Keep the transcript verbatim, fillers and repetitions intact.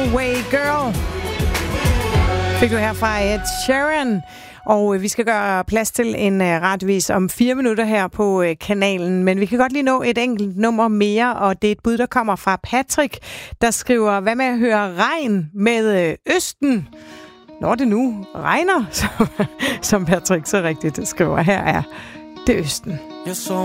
Way Girl fik du her fra Ed Sheeran. Og vi skal gøre plads til en radiovis om fire minutter her på kanalen. Men vi kan godt lige nå et enkelt nummer mere, og det er et bud, der kommer fra Patrick, der skriver, hvad med at høre regn med Østen? Når det nu regner, som Patrick så rigtigt skriver. Her er det Østen. Jeg så